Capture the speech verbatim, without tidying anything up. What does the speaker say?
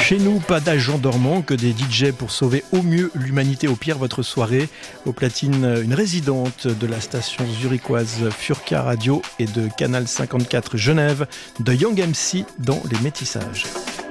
Chez nous, pas d'agents dormants, que des D J pour sauver au mieux l'humanité, au pire votre soirée. Au platine, une résidente de la station zurichoise Furka Radio et de Canal cinquante-quatre Genève, de Young M C dans les métissages.